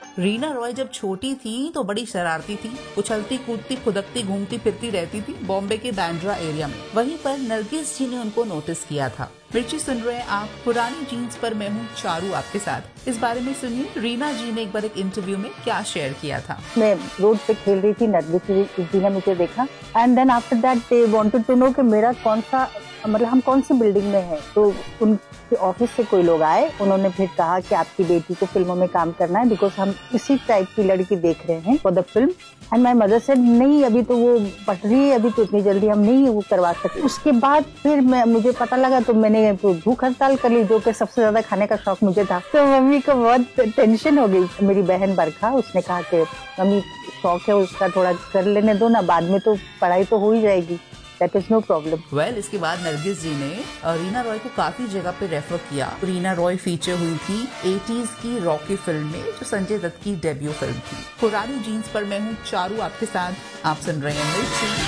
रीना रॉय जब छोटी थी तो बड़ी शरारती थी, उछलती कूदती खुदकती घूमती फिरती रहती थी बॉम्बे के बांद्रा एरिया में। वहीं पर नरगिस जी ने उनको नोटिस किया था। मिर्ची सुन रहे हैं आप पुरानी जीन्स पर, मैं हूँ चारू आपके साथ। इस बारे में सुनिए रीना जी ने एक बार एक इंटरव्यू में क्या शेयर किया था। मैं रोड पे खेल रही थी, नरगिस जी ने मुझे देखा and then after that they wanted to know कि मेरा कौन सा, मतलब हम कौन सी बिल्डिंग में है। तो उनके ऑफिस से कोई लोग आए, उन्होंने फिर कहा कि आपकी बेटी को फिल्मों में काम करना है बिकॉज हम इसी टाइप की लड़की देख रहे हैं for the film. And my mother said नहीं, अभी तो वो पढ़ रही है, अभी तो इतनी जल्दी हम नहीं वो करवा सकते। उसके बाद फिर मुझे पता लगा तो मैंने भूख हड़ताल कर ली, जो कि सबसे ज्यादा खाने का शौक मुझे था। तो मम्मी को बहुत टेंशन हो गई। मेरी बहन बरखा, उसने कहा कि मम्मी शौक है उसका, थोड़ा कर लेने दो ना, बाद में तो पढ़ाई तो हो ही जाएगी, that is no problem. Well इसके बाद नरगिस जी ने रीना रॉय को काफी जगह पे रेफर किया। रीना रॉय फीचर हुई थी 80s की रॉकी फिल्म में, जो संजय दत्त की डेब्यू फिल्म थी। पुरानी जीन्स पर मैं हूँ चारू आपके साथ। आप सुन रहे हैं मिर्ची।